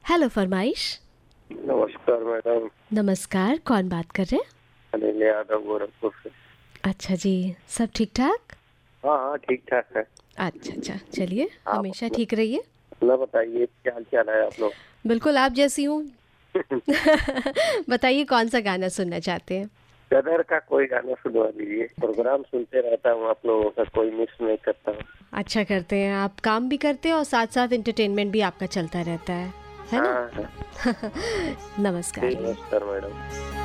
Hello फरमाइश। नमस्कार madam. नमस्कार, कौन बात कर रहे हैं? अनिल यादव, गोरखपुर से। अच्छा जी, सब ठीक ठाक? हाँ हाँ, ठीक ठाक है। अच्छा, चलिए आप हमेशा ठीक रहिए। अपना बताइए, क्या हाल चाल है आप लोग? बिल्कुल आप जैसी हूँ। बताइए कौन सा गाना सुनना चाहते हैं? कदर का कोई गाना सुनवा दीजिए। प्रोग्राम सुनते रहता हूँ, आप लोगों का कोई मिस नहीं करता हूँ। अच्छा करते हैं, आप काम भी करते हैं और साथ साथ एंटरटेनमेंट भी आपका चलता रहता है ना? हाँ हाँ। नमस्कार। नमस्कार मैडम।